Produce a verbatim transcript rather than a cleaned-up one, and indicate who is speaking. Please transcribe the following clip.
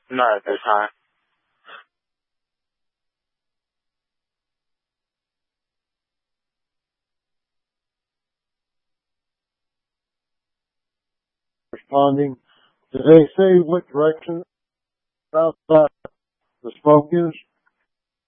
Speaker 1: Not at this time.
Speaker 2: Responding, did they say what direction outside the smoke is?